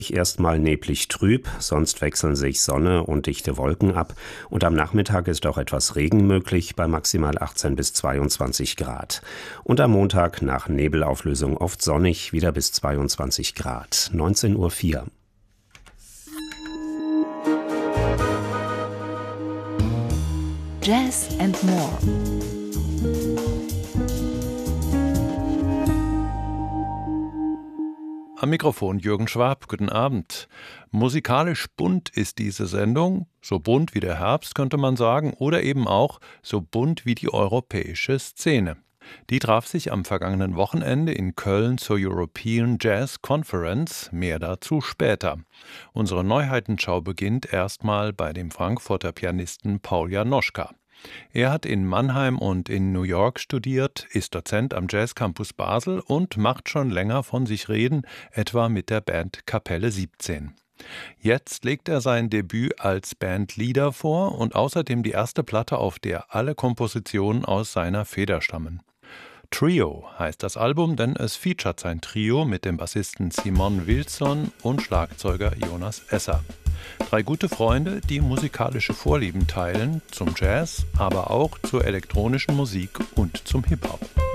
Erstmal neblig trüb, sonst wechseln sich Sonne und dichte Wolken ab und am Nachmittag ist auch etwas Regen möglich bei maximal 18 bis 22 Grad. Und am Montag nach Nebelauflösung oft sonnig, wieder bis 22 Grad. 19:04 Uhr. Jazz and More. Am Mikrofon Jürgen Schwab, guten Abend. Musikalisch bunt ist diese Sendung, so bunt wie der Herbst könnte man sagen, oder eben auch so bunt wie die europäische Szene. Die traf sich am vergangenen Wochenende in Köln zur European Jazz Conference, mehr dazu später. Unsere Neuheitenschau beginnt erstmal bei dem Frankfurter Pianisten Paul Janoschka. Er hat in Mannheim und in New York studiert, ist Dozent am Jazz Campus Basel und macht schon länger von sich reden, etwa mit der Band Kapelle 17. Jetzt legt er sein Debüt als Bandleader vor und außerdem die erste Platte, auf der alle Kompositionen aus seiner Feder stammen. Trio heißt das Album, denn es featuret sein Trio mit dem Bassisten Simon Wilson und Schlagzeuger Jonas Esser. 3 gute Freunde, die musikalische Vorlieben teilen, zum Jazz, aber auch zur elektronischen Musik und zum Hip-Hop.